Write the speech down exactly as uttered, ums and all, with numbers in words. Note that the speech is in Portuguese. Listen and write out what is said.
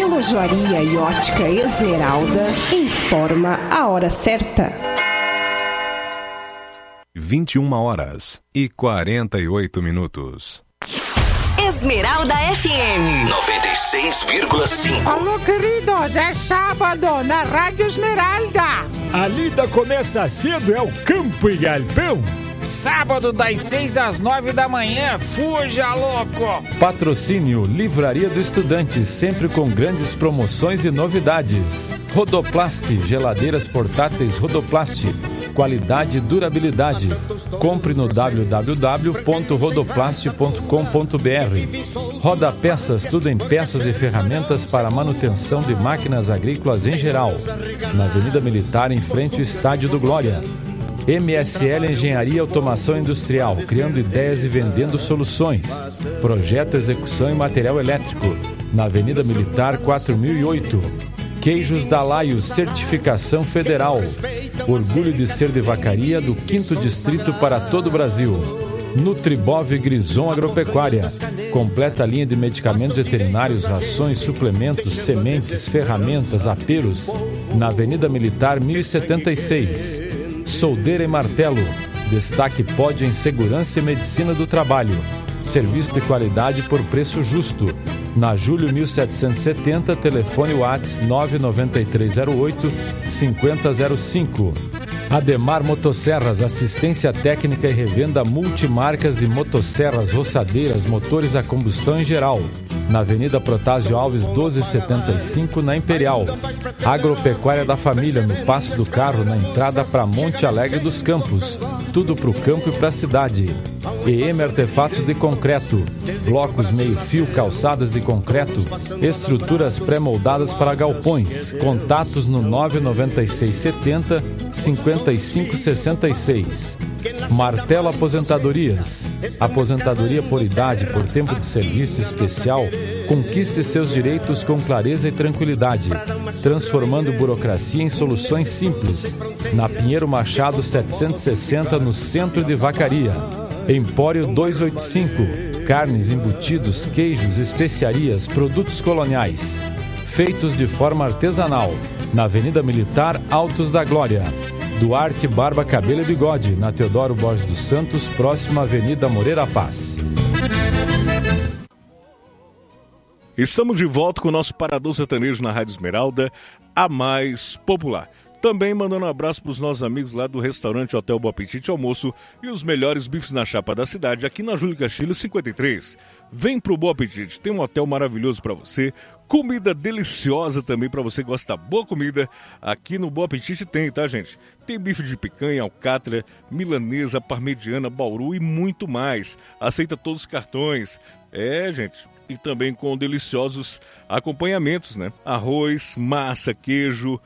Relojoaria e Ótica Esmeralda informa a hora certa. vinte e uma horas e quarenta e oito minutos. Esmeralda F M noventa e seis vírgula cinco. Alô, queridos, é sábado na Rádio Esmeralda. A lida começa cedo, é o Campo e Galpão. Sábado das seis às nove da manhã, fuja, louco! Patrocínio Livraria do Estudante, sempre com grandes promoções e novidades. Rodoplast, geladeiras portáteis Rodoplast. Qualidade e durabilidade. Compre no w w w ponto rodoplast ponto com ponto b r. Roda Peças, tudo em peças e ferramentas para manutenção de máquinas agrícolas em geral. Na Avenida Militar, em frente ao Estádio do Glória. M S L Engenharia e Automação Industrial, criando ideias e vendendo soluções. Projeto, execução e material elétrico. Na Avenida Militar quatro mil e oito. Queijos Dalaio, certificação federal. Orgulho de ser de vacaria do quinto Distrito para todo o Brasil. Nutribov Grison Agropecuária. Completa linha de medicamentos veterinários, rações, suplementos, sementes, ferramentas, aperos. Na Avenida Militar mil e setenta e seis. Soldeira e Martelo. Destaque pódio em segurança e medicina do trabalho. Serviço de qualidade por preço justo. Na Júlio mil setecentos e setenta, telefone WhatsApp nove nove três zero oito cinco zero zero cinco. Ademar Motosserras, assistência técnica e revenda multimarcas de motosserras, roçadeiras, motores a combustão em geral. Na Avenida Protásio Alves doze setenta e cinco, na Imperial. Agropecuária da Família, no Passo do Carro, na entrada para Monte Alegre dos Campos. Tudo para o campo e para a cidade. E M Artefatos de Concreto. Blocos meio-fio, calçadas de concreto, estruturas pré-moldadas para galpões. Contatos no nove nove seis setenta cinquenta e cinco sessenta e seis. Martelo Aposentadorias. Aposentadoria por idade, por tempo de serviço especial. Conquiste seus direitos com clareza e tranquilidade, transformando burocracia em soluções simples. Na Pinheiro Machado setecentos e sessenta, no centro de Vacaria. Empório duzentos e oitenta e cinco. Carnes, embutidos, queijos, especiarias, produtos coloniais. Feitos de forma artesanal. Na Avenida Militar, Altos da Glória. Duarte Barba, Cabelo e Bigode, na Teodoro Borges dos Santos, próxima à Avenida Moreira Paz. Estamos de volta com o nosso Parador Sertanejo na Rádio Esmeralda, a mais popular. Também mandando um abraço para os nossos amigos lá do restaurante Hotel Bom Apetite Almoço e os melhores bifes na chapa da cidade, aqui na Júlio Castilho cinquenta e três. Vem pro Bom Apetite, tem um hotel maravilhoso para você, comida deliciosa também para você que gosta da boa comida. Aqui no Bom Apetite tem, tá, gente? Tem bife de picanha, alcatra, milanesa, parmegiana, bauru e muito mais. Aceita todos os cartões. É, gente, e também com deliciosos acompanhamentos, né? Arroz, massa, queijo,